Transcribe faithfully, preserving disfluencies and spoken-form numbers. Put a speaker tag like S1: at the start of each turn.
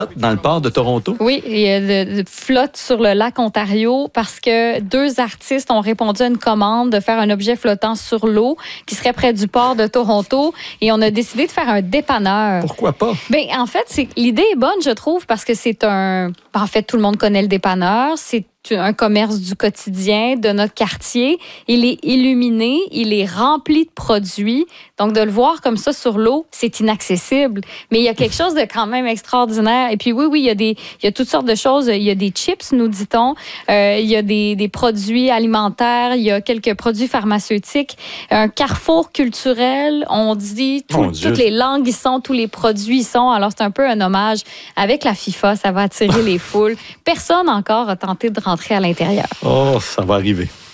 S1: dans le port de Toronto?
S2: Oui, il y a de, de flotte sur le lac Ontario parce que deux artistes ont répondu à une commande de faire un objet flottant sur l'eau qui serait près du port de Toronto et on a décidé de faire un dépanneur.
S1: Pourquoi pas?
S2: Bien, en fait, c'est, l'idée est bonne, je trouve, parce que c'est un... En fait, tout le monde connaît le dépanneur. C'est un commerce du quotidien de notre quartier. Il est illuminé, il est rempli de produits. Donc, de le voir comme ça sur l'eau, c'est inaccessible. Mais il y a quelque chose de quand même extraordinaire. Et puis oui, oui, il y a, des, il y a toutes sortes de choses. Il y a des chips, nous dit-on. Euh, il y a des, des produits alimentaires. Il y a quelques produits pharmaceutiques. Un carrefour culturel. On dit tout, toutes les langues y sont, tous les produits y sont. Alors, c'est un peu un hommage. Avec la FIFA, ça va attirer les foules. Personne encore a tenté de rentrer à l'intérieur.
S1: Oh, ça va arriver.